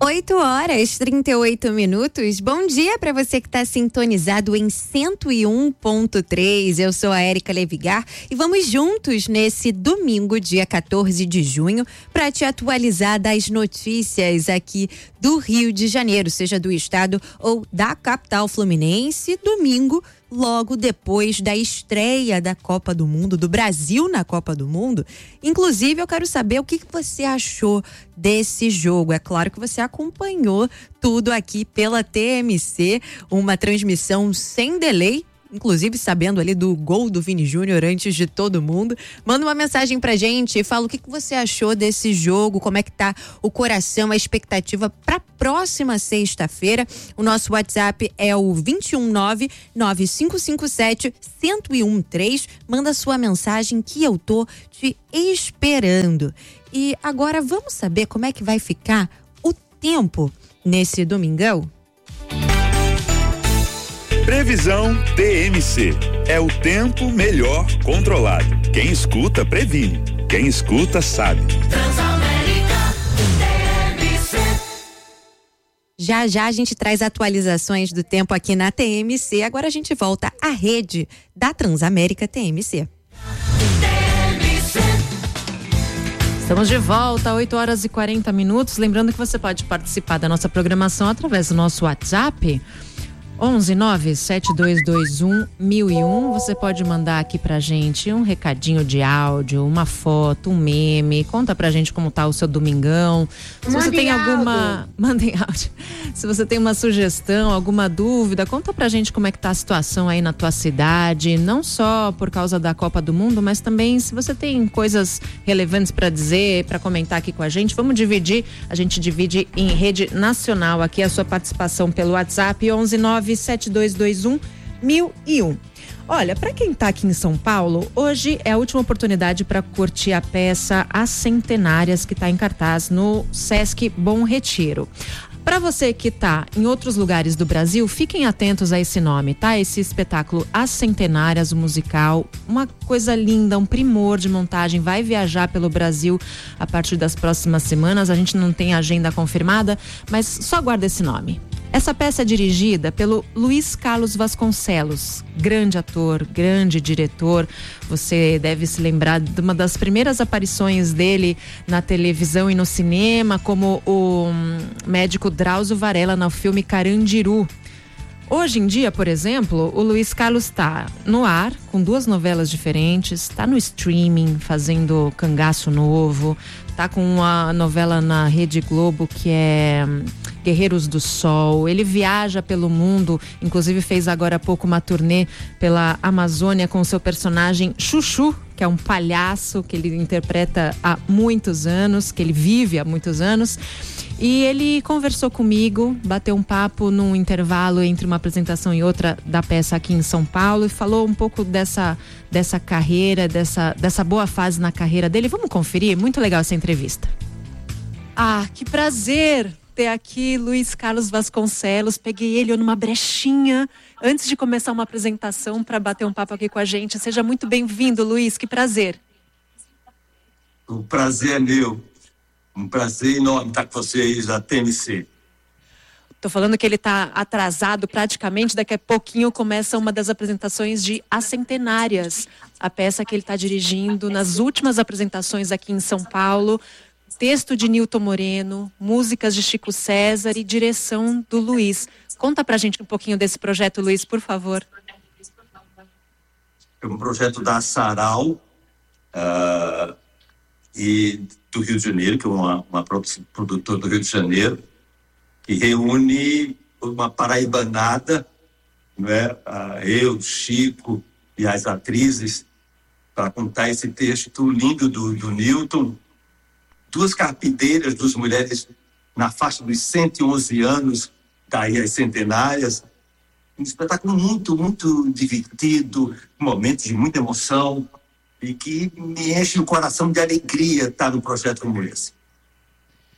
8h38. Bom dia para você que está sintonizado em 101.3. Eu sou a Érica Levigar e vamos juntos nesse domingo, dia 14 de junho, para te atualizar das notícias aqui do Rio de Janeiro, seja do estado ou da capital fluminense. Domingo, logo depois da estreia da Copa do Mundo, do Brasil na Copa do Mundo. Inclusive, eu quero saber o que você achou desse jogo. É claro que você acompanhou tudo aqui pela TMC, uma transmissão sem delay, inclusive sabendo ali do gol do Vini Júnior antes de todo mundo. Manda uma mensagem pra gente e fala o que você achou desse jogo, como é que tá o coração, a expectativa pra próxima sexta-feira. O nosso WhatsApp é o 219-9557-1013. Manda sua mensagem que eu tô te esperando. E agora vamos saber como é que vai ficar o tempo nesse domingão? Previsão TMC. É o tempo melhor controlado. Quem escuta, previne. Quem escuta, sabe. Transamérica TMC. Já a gente traz atualizações do tempo aqui na TMC. Agora a gente volta à rede da Transamérica TMC. Estamos de volta, 8h40. Lembrando que você pode participar da nossa programação através do nosso WhatsApp. 11972211001. Você pode mandar aqui pra gente um recadinho de áudio, uma foto, um meme. Conta pra gente como tá o seu domingão. Se você tem alguma, mandem áudio. Se você tem uma sugestão, alguma dúvida, conta pra gente como é que tá a situação aí na tua cidade, não só por causa da Copa do Mundo, mas também se você tem coisas relevantes pra dizer, pra comentar aqui com a gente. Vamos dividir, a gente divide em rede nacional aqui a sua participação pelo WhatsApp 11972211001. Olha, para quem tá aqui em São Paulo, hoje é a última oportunidade para curtir a peça As Centenárias, que tá em cartaz no Sesc Bom Retiro. Para você que tá em outros lugares do Brasil, fiquem atentos a esse nome, tá? Esse espetáculo As Centenárias, o musical, uma coisa linda, um primor de montagem, vai viajar pelo Brasil a partir das próximas semanas. A gente não tem agenda confirmada, mas só guarda esse nome. Essa peça é dirigida pelo Luiz Carlos Vasconcelos, grande ator, grande diretor. Você deve se lembrar de uma das primeiras aparições dele na televisão e no cinema, como o médico Drauzio Varela no filme Carandiru. Hoje em dia, por exemplo, o Luiz Carlos está no ar com 2 novelas diferentes, está no streaming fazendo Cangaço Novo, está com uma novela na Rede Globo que é Guerreiros do Sol. Ele viaja pelo mundo, inclusive fez agora há pouco uma turnê pela Amazônia com o seu personagem Chuchu, que é um palhaço que ele interpreta há muitos anos, que ele vive há muitos anos. E ele conversou comigo, bateu um papo num intervalo entre uma apresentação e outra da peça aqui em São Paulo e falou um pouco dessa carreira, dessa boa fase na carreira dele. Vamos conferir? Muito legal essa entrevista. Ah, que prazer ter aqui Luiz Carlos Vasconcelos. Peguei ele numa brechinha antes de começar uma apresentação para bater um papo aqui com a gente. Seja muito bem-vindo, Luiz, que prazer. O prazer é meu. Um prazer enorme estar com vocês da TMC. Tô falando que ele tá atrasado praticamente, daqui a pouquinho começa uma das apresentações de As Centenárias, a peça que ele tá dirigindo nas últimas apresentações aqui em São Paulo. Texto de Nilton Moreno, músicas de Chico César e direção do Luiz. Conta pra gente um pouquinho desse projeto, Luiz, por favor. É um projeto da Sarau e do Rio de Janeiro, que é uma produtora do Rio de Janeiro, que reúne uma paraibanada, né? Eu, Chico e as atrizes, para contar esse texto lindo do Nilton. 2 carpinteiras, 2 mulheres na faixa dos 111 anos, daí as centenárias. Um espetáculo muito, muito divertido, momentos de muita emoção e que me enche o coração de alegria estar num projeto como esse.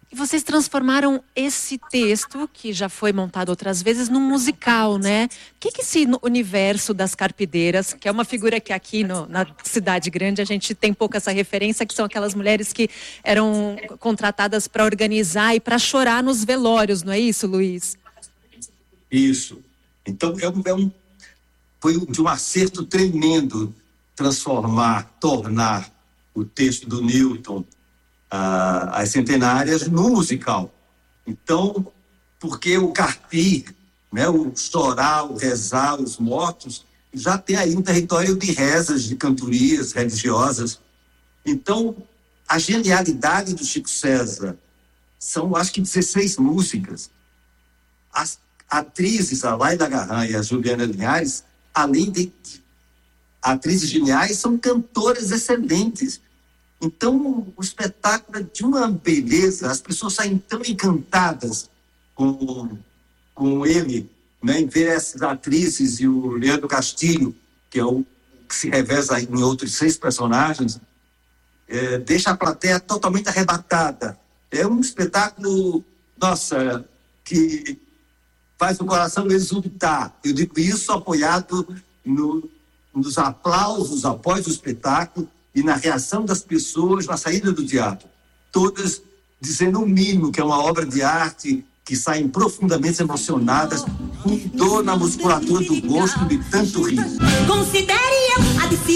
E vocês transformaram esse texto, que já foi montado outras vezes, num musical, né? O que esse universo das carpideiras, que é uma figura que aqui na cidade grande a gente tem pouco essa referência, que são aquelas mulheres que eram contratadas para organizar e para chorar nos velórios, não é isso, Luiz? Isso. Então, foi de um acerto tremendo tornar o texto do Newton, as centenárias, no musical. Então, porque o carpir, né, o chorar, o rezar, os mortos, já tem aí um território de rezas, de cantorias religiosas. Então, a genialidade do Chico César são, acho que, 16 músicas. As atrizes, a Laida Garran e a Juliana Linhares, além de atrizes geniais, são cantoras excelentes. Então, o espetáculo é de uma beleza, as pessoas saem tão encantadas com ele, né, em ver essas atrizes e o Leandro Castilho, que é o que se reveza em outros 6 personagens, deixa a plateia totalmente arrebatada. É um espetáculo, nossa, que faz o coração exultar. Eu digo isso apoiado nos aplausos após o espetáculo e na reação das pessoas na saída do teatro. Todas dizendo o mínimo, que é uma obra de arte, que saem profundamente emocionadas, com dor na musculatura do rosto de tanto rir. Considere eu a